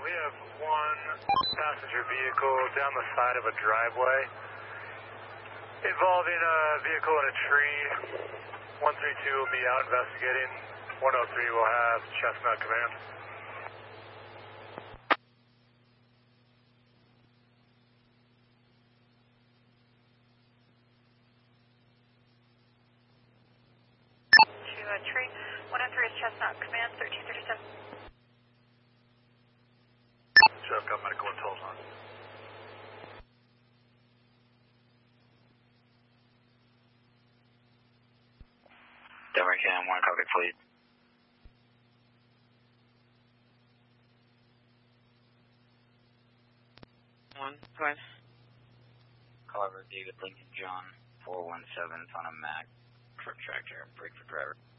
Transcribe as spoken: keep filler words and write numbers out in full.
we have one passenger vehicle down the side of a driveway involving a vehicle in a tree. one three two will be out investigating. one oh three will have Chestnut command. To a tree. one oh three is Chestnut command, thirteen thirty-seven. Jeff got medical intel on. Denver Cam, one copy, please. One, go ahead. Carver, David Lincoln John, four one seven, on a Mac, truck tractor, brake for driver.